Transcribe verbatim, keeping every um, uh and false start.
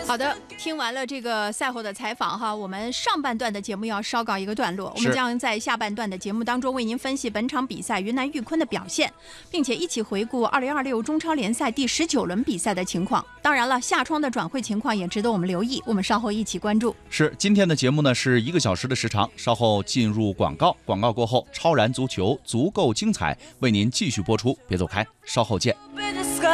好的，听完了这个赛后的采访哈，我们上半段的节目要稍告一个段落，我们将在下半段的节目当中为您分析本场比赛云南玉坤的表现，并且一起回顾二零二六中超联赛第十九轮比赛的情况。当然了，夏窗的转会情况也值得我们留意，我们稍后一起关注。 是，今天的节目呢是一个小时的时长，稍后进入广告，广告过后，超然足球足够精彩为您继续播出，别走开，稍后见。